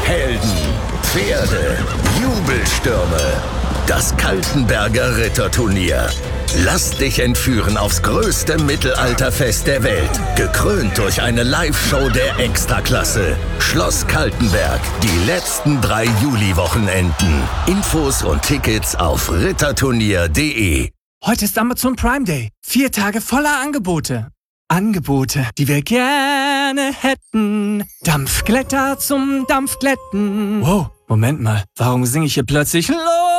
Helden, Pferde, Jubelstürme. Das Kaltenberger Ritterturnier. Lass dich entführen aufs größte Mittelalterfest der Welt. Gekrönt durch eine Live-Show der Extraklasse. Schloss Kaltenberg. Die letzten 3 Juli-Wochenenden. Infos und Tickets auf ritterturnier.de. Heute ist Amazon Prime Day. 4 Tage voller Angebote. Angebote, die wir gerne hätten. Dampfglätter zum Dampfglätten. Wow, Moment mal. Warum singe ich hier plötzlich